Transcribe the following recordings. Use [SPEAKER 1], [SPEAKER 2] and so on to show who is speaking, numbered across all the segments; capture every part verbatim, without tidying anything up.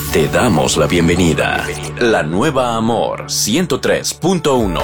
[SPEAKER 1] Te damos la bienvenida. La nueva Amor ciento tres punto uno.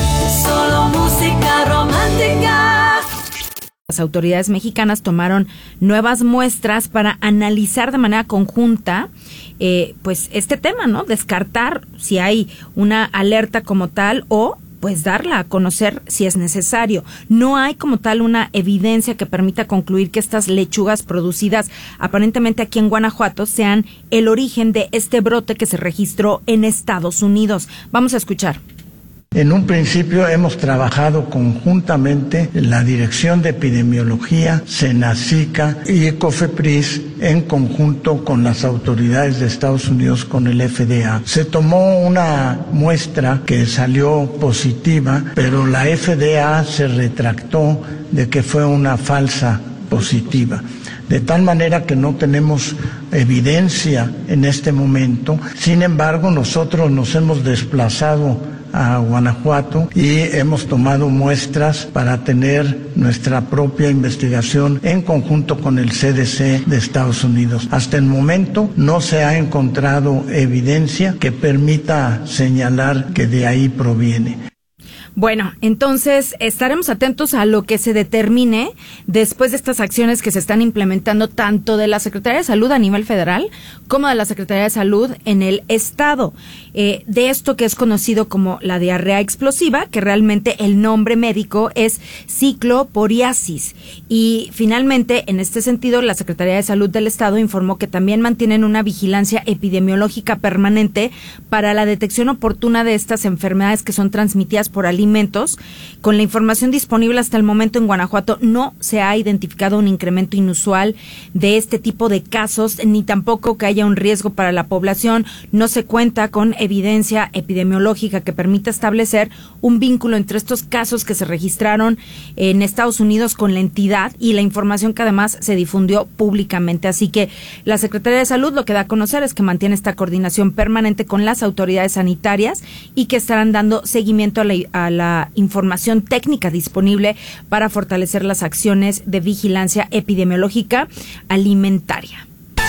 [SPEAKER 2] Solo música romántica.
[SPEAKER 3] Las autoridades mexicanas tomaron nuevas muestras para analizar de manera conjunta eh, pues este tema, ¿no? Descartar si hay una alerta como tal o pues darla a conocer si es necesario. No hay como tal una evidencia que permita concluir que estas lechugas producidas aparentemente aquí en Guanajuato sean el origen de este brote que se registró en Estados Unidos. Vamos a escuchar.
[SPEAKER 4] En un principio hemos trabajado conjuntamente la Dirección de Epidemiología, Senacica y Cofepris en conjunto con las autoridades de Estados Unidos, con el F D A. Se tomó una muestra que salió positiva, pero la F D A se retractó de que fue una falsa positiva. De tal manera que no tenemos evidencia en este momento. Sin embargo, nosotros nos hemos desplazado a Guanajuato y hemos tomado muestras para tener nuestra propia investigación en conjunto con el C D C de Estados Unidos. Hasta el momento no se ha encontrado evidencia que permita señalar que de ahí proviene.
[SPEAKER 3] Bueno, entonces estaremos atentos a lo que se determine después de estas acciones que se están implementando tanto de la Secretaría de Salud a nivel federal como de la Secretaría de Salud en el estado. Eh, de esto que es conocido como la diarrea explosiva, que realmente el nombre médico es cicloporiasis. Y finalmente, en este sentido, la Secretaría de Salud del estado informó que también mantienen una vigilancia epidemiológica permanente para la detección oportuna de estas enfermedades que son transmitidas por alimentos. Con la información disponible hasta el momento en Guanajuato no se ha identificado un incremento inusual de este tipo de casos, ni tampoco que haya un riesgo para la población. No se cuenta con evidencia epidemiológica que permita establecer un vínculo entre estos casos que se registraron en Estados Unidos con la entidad y la información que además se difundió públicamente. Así que la Secretaría de Salud lo que da a conocer es que mantiene esta coordinación permanente con las autoridades sanitarias y que estarán dando seguimiento a la, a la información técnica disponible para fortalecer las acciones de vigilancia epidemiológica alimentaria.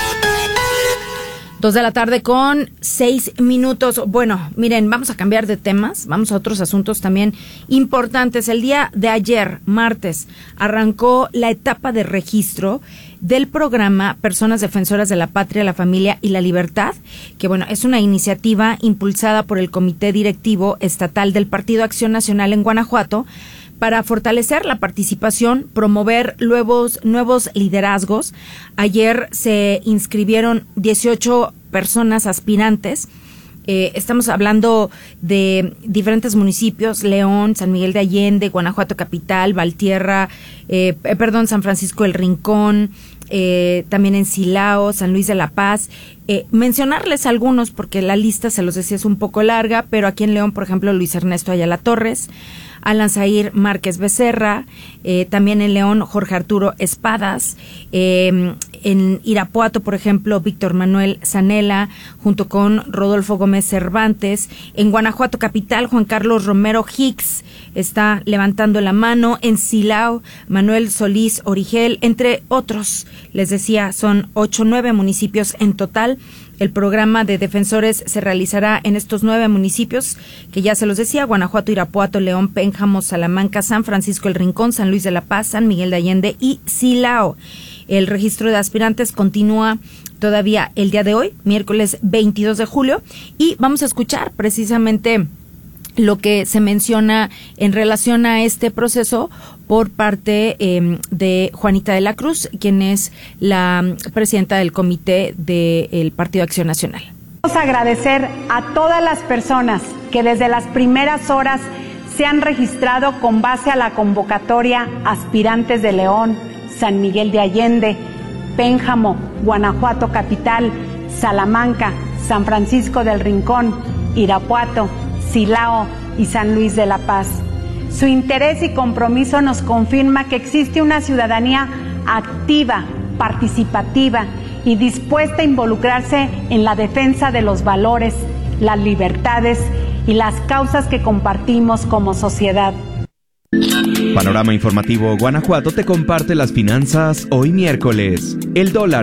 [SPEAKER 3] Dos de la tarde con seis minutos. Bueno, miren, vamos a cambiar de temas, vamos a otros asuntos también importantes. El día de ayer, martes, arrancó la etapa de registro del programa Personas Defensoras de la Patria, la Familia y la Libertad, que bueno, es una iniciativa impulsada por el Comité Directivo Estatal del Partido Acción Nacional en Guanajuato, para fortalecer la participación, promover nuevos, nuevos liderazgos. Ayer se inscribieron dieciocho personas aspirantes. Eh, estamos hablando de diferentes municipios: León, San Miguel de Allende, Guanajuato Capital, Valtierra, eh, perdón, San Francisco del Rincón, eh, también en Silao, San Luis de la Paz. Eh, mencionarles algunos porque la lista, se los decía, es un poco larga, pero aquí en León, por ejemplo, Luis Ernesto Ayala Torres, Alan Zahir Márquez Becerra, eh, también en León Jorge Arturo Espadas, eh, en Irapuato, por ejemplo, Víctor Manuel Zanella, junto con Rodolfo Gómez Cervantes. En Guanajuato Capital, Juan Carlos Romero Hicks está levantando la mano. En Silao, Manuel Solís Origel, entre otros. Les decía, son ocho, nueve municipios en total. El programa de defensores se realizará en estos nueve municipios, que ya se los decía: Guanajuato, Irapuato, León, Pénjamo, Salamanca, San Francisco el Rincón, San Luis de la Paz, San Miguel de Allende y Silao. El registro de aspirantes continúa todavía el día de hoy, miércoles veintidós de julio, y vamos a escuchar precisamente lo que se menciona en relación a este proceso por parte eh, de Juanita de la Cruz, quien es la presidenta del comité del Partido Acción Nacional.
[SPEAKER 5] Vamos a agradecer a todas las personas que desde las primeras horas se han registrado con base a la convocatoria Aspirantes de León, San Miguel de Allende, Pénjamo, Guanajuato Capital, Salamanca, San Francisco del Rincón, Irapuato, Silao y San Luis de la Paz. Su interés y compromiso nos confirma que existe una ciudadanía activa, participativa y dispuesta a involucrarse en la defensa de los valores, las libertades y las causas que compartimos como sociedad.
[SPEAKER 6] Panorama Informativo Guanajuato te comparte las finanzas hoy miércoles. El dólar